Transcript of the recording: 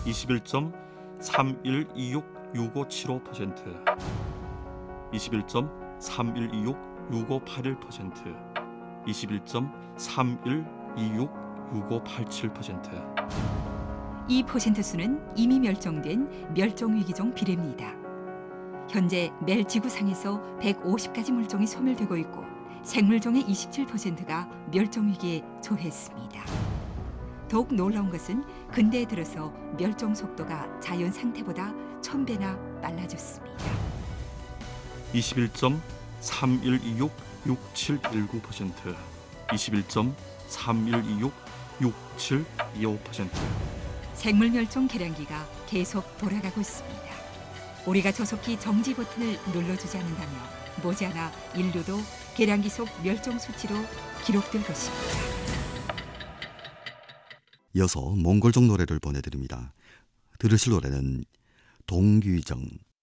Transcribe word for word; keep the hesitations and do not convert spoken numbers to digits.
이십일 점 삼일이육 육오칠오 퍼센트, 이십일 점 삼일이육 육오팔일 퍼센트, 이십일 점 삼일이육 육오팔칠 퍼센트. 이 퍼센트 수는 이미 멸종된 멸종위기종 비례입니다. 현재 멜 지구상에서 백오십 가지 물종이 소멸되고 있고 생물종의 이십칠 퍼센트가 멸종위기에 처했습니다. 더욱 놀라운 것은 근대에 들어서 멸종 속도가 자연 상태보다 천 배나 빨라졌습니다. 이십일 점 삼일이육 육칠일구 퍼센트, 이십일 점 삼일이육 육칠이오 퍼센트. 생물 멸종 계량기가 계속 돌아가고 있습니다. 우리가 조속히 정지 버튼을 눌러주지 않는다면 머지않아 인류도 계량기 속 멸종 수치로 기록될 것입니다. 이어서 몽골족 노래를 보내드립니다. 들으실 노래는 동귀정,